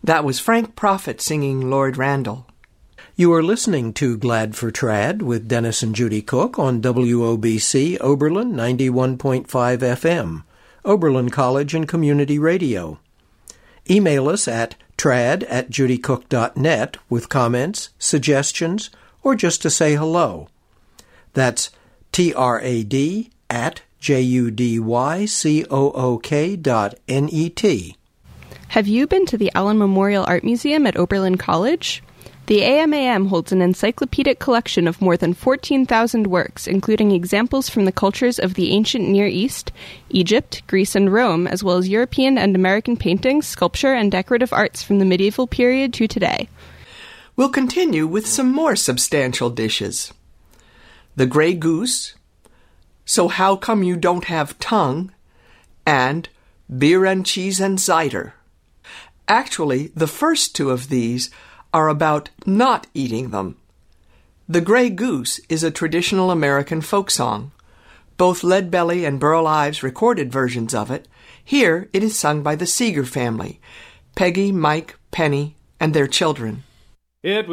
That was Frank Prophet singing Lord Randall. You are listening to Glad for Trad with Dennis and Judy Cook on WOBC Oberlin 91.5 FM, Oberlin College and Community Radio. Email us at trad@judycook.net with comments, suggestions, or just to say hello. That's trad@judycook.net. Have you been to the Allen Memorial Art Museum at Oberlin College? The AMAM holds an encyclopedic collection of more than 14,000 works, including examples from the cultures of the ancient Near East, Egypt, Greece, and Rome, as well as European and American paintings, sculpture, and decorative arts from the medieval period to today. We'll continue with some more substantial dishes. The Grey Goose, So How Come You Don't Have Tongue, and Beer and Cheese and Cider. Actually, the first two of these are about not eating them. The Grey Goose is a traditional American folk song. Both Leadbelly and Burl Ives recorded versions of it. Here it is sung by the Seeger family, Peggy, Mike, Penny, and their children.